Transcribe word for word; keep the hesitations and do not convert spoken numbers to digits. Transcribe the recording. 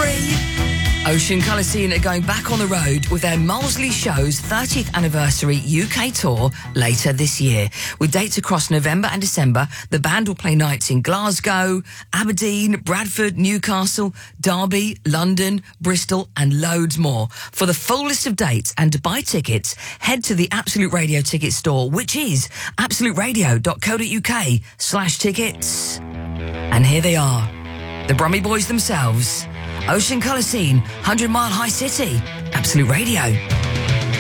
free. Ocean Colour Scene are going back on the road with their Molesley Show's thirtieth anniversary U K tour later this year. With dates across November and December, the band will play nights in Glasgow, Aberdeen, Bradford, Newcastle, Derby, London, Bristol and loads more. For the full list of dates and to buy tickets, head to the Absolute Radio ticket store, which is absoluteradio.co.uk slash tickets. And here they are, the Brummy Boys themselves. Ocean Colour Scene, one hundred Mile High City, Absolute Radio.